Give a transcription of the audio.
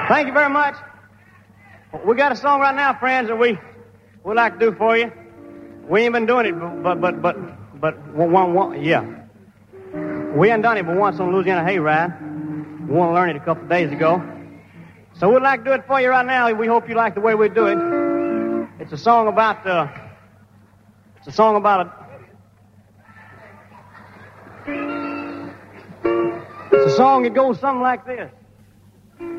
Thank you very much. We got a song right now, friends, that we'd like to do for you. We ain't been doing it, but one, yeah. We hadn't done it but once on Louisiana Hayride. We want to learn it a couple of days ago. So we'd like to do it for you right now. We hope you like the way we do it. It's a song about it's a song that goes something like this.